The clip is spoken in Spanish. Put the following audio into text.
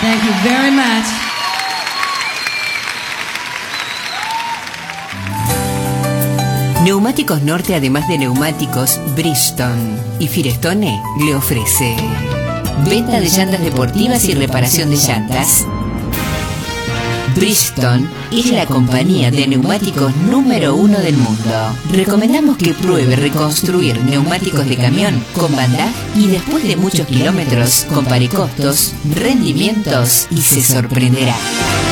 Thank you very much. Neumáticos Norte, además de neumáticos, Bridgestone y Firestone le ofrece venta de llantas deportivas y reparación de llantas. Bridgestone es la compañía de neumáticos número 1 del mundo. Recomendamos que pruebe reconstruir neumáticos de camión con Bandaj y después de muchos kilómetros compare costos, rendimientos y se sorprenderá.